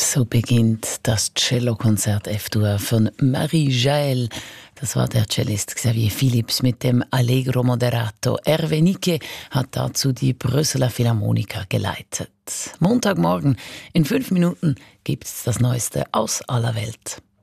So beginnt das Cellokonzert F-Dur von Marie-Jaël. Das war der Cellist Xavier Philips mit dem Allegro Moderato. Hervé Nicquet hat dazu die Brüsseler Philharmoniker geleitet. Montagmorgen, in 5 Minuten gibt's das Neueste aus aller Welt.